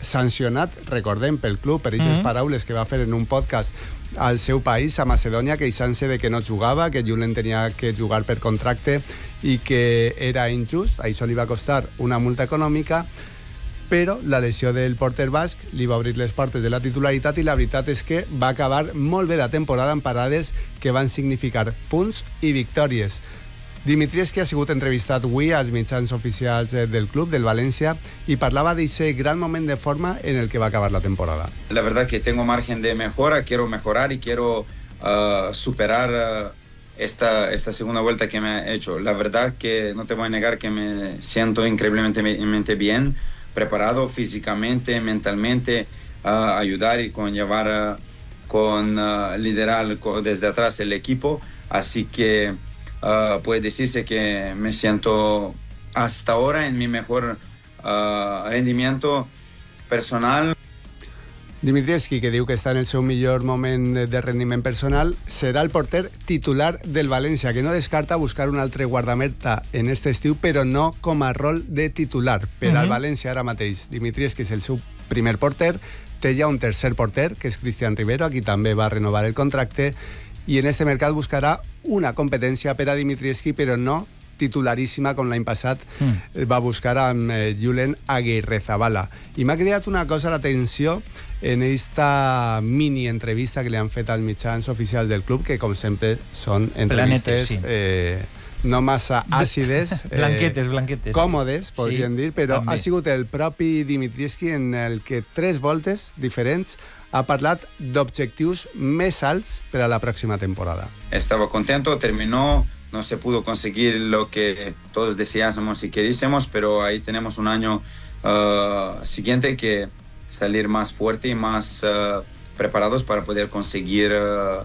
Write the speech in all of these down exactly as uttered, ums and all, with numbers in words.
sancionat, recordem, pel club, per aquestes mm-hmm. paraules que va fer en un podcast al seu país, a Macedònia, queixant-se de que no jugava, que Julen tenia que jugar per contracte i que era injust. Això li va costar una multa econòmica, però la lesió del porter basc li va obrir les portes de la titularitat i la veritat és que va acabar molt bé la temporada amb parades que van significar punts i victòries. Dimitrievski ha sigut entrevistat avui als mitjans oficials del club, del València, y parlava de ese gran moment de forma en el que va a acabar la temporada. La verdad que tengo margen de mejora, quiero mejorar y quiero uh, superar uh, esta, esta segunda vuelta que me he hecho. La verdad que no te voy a negar que me siento increíblemente bien, preparado físicamente, mentalmente, uh, ayudar y con llevar, uh, con uh, liderar desde atrás el equipo, así que Uh, puede decirse que me siento hasta ahora en mi mejor uh, rendimiento personal. Dimitrievski, que diu que està en el seu millor moment de rendiment personal, serà el porter titular del València, que no descarta buscar un altre guardameta en este estiu, però no com a rol de titular. Per uh-huh. al València ara mateix, Dimitrievski és el seu primer porter, té ja un tercer porter, que és Cristian Rivero, a qui també va renovar el contracte, i en este mercat buscarà una competència per a Dimitrievski, però no titularíssima com l'any passat mm. va buscar amb eh, Julen Aguirrezabala. I m'ha creat una cosa l'atenció en esta mini entrevista que li han fet als mitjans oficials del club, que com sempre són entrevistes Planete, sí. eh, no massa àcides, eh, blanquetes, blanquetes, còmodes, podríem sí, dir, però també. Ha sigut el propi Dimitrievski en el que tres voltes diferents ha parlat d'objectius més alts per a la pròxima temporada. Estaba contento, terminó, no se pudo conseguir lo que todos deseásemos y queríamos, pero ahí tenemos un año uh, siguiente que salir más fuerte y más uh, preparados para poder conseguir uh,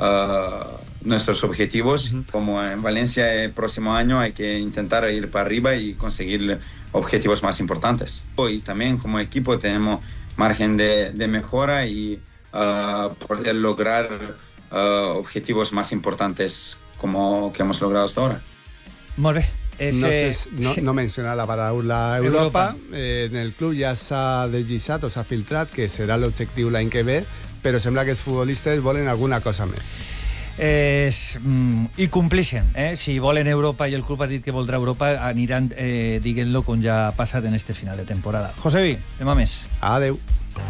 uh, nuestros objetivos. Uh-huh. Como en Valencia el próximo año hay que intentar ir para arriba y conseguir objetivos más importantes. Y también como equipo tenemos margen de, de mejora y uh, poder lograr uh, objetivos más importantes como que hemos logrado hasta ahora. Molt bé. No, sé, no, no menciona la paraula Europa. Europa. Eh, en el club ja s'ha desguissat o s'ha filtrat que serà l'objectiu l'any que ve, però sembla que els futbolistes volen alguna cosa més. Eh, i complixen, eh? Si volen Europa i el club ha dit que voldrà Europa, aniran eh, diguent-lo com ja ha passat en este final de temporada. Josevi, demà més. Adeu.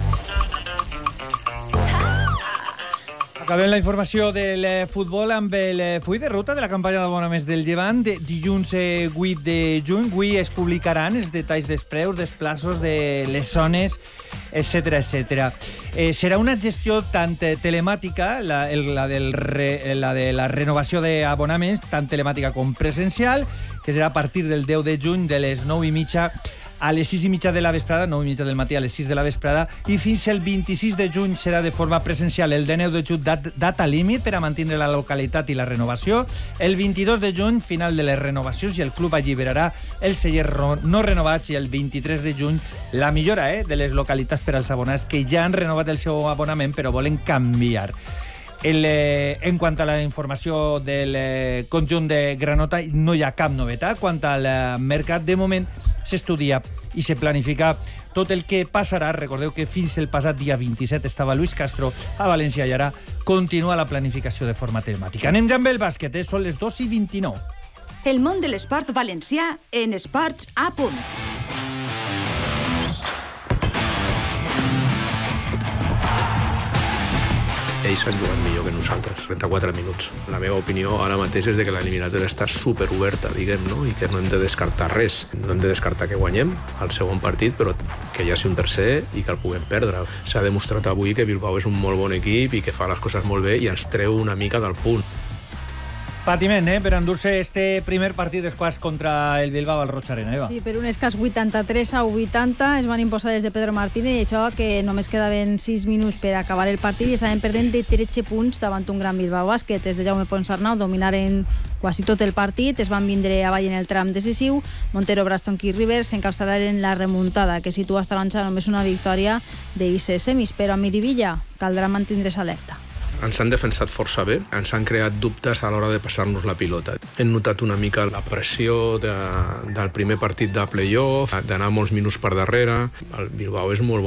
Acabem la informació del futbol amb el full de ruta de la campanya d'abonaments del Llevant. De dilluns vuit de juny, avui es publicaran els detalls dels preus, dels plaços, de les zones, etcètera, etcètera. Eh, serà una gestió tant telemàtica, la, el, la, del re, la de la renovació d'abonaments, tant telemàtica com presencial, que serà a partir del deu de juny de les nou i mitja a les sis i mitja de la vesprada, nou i mitja del matí a les sis de la vesprada, i fins el vint-i-sis de juny serà de forma presencial. El deu de juny, dat, data límit per a mantenir la localitat i la renovació. El vint-i-dos de juny, final de les renovacions, i el club alliberarà els cellers no renovats, i el vint-i-tres de juny, la millora eh, de les localitats per als abonats que ja han renovat el seu abonament però volen canviar. El, eh, en quant a la informació del eh, conjunt de Granota, no hi ha cap novetat. Quant al eh, mercat, de moment s'estudia i se planifica tot el que passarà. Recordeu que fins el passat dia vint-i-set estava Luis Castro a València i ara continua la planificació de forma telemàtica. Anem ja amb el bàsquet, eh? Són les dos i vint-i-nou. El món de l'esport valencià en Esports a punt. Ells han jugat millor que nosaltres, trenta-quatre minuts. La meva opinió ara mateix és de que l'eliminatòria està superoberta, diguem, no? I que no hem de descartar res. No hem de descartar que guanyem al segon partit, però que hi hagi un tercer i que el puguem perdre. S'ha demostrat avui que Bilbao és un molt bon equip i que fa les coses molt bé i ens treu una mica del punt. Patiment, eh, per endur-se este primer partit d'esquash contra el Bilbao al Roig Arena, Eva. Sí, per un escàs vuitanta-tres a vuitanta es van imposar des de Pedro Martínez, i això que només quedaven sis minuts per acabar el partit i estaven perdent de tretze punts davant un gran Bilbao Bàsquet. Des de Jaume Ponsarnau dominaren quasi tot el partit, es van vindre avall en el tram decisiu. Montero, Braston i Rivers s'encapçalaren la remuntada, que situa hasta l'onze només una victòria d'I semis, però a Miribilla caldrà mantindre's alerta. Ens han defensat força bé, ens han creat dubtes a l'hora de passar-nos la pilota. Hem notat una mica la pressió de, del primer partit de play-off, d'anar molts minuts per darrere. El Bilbao és molt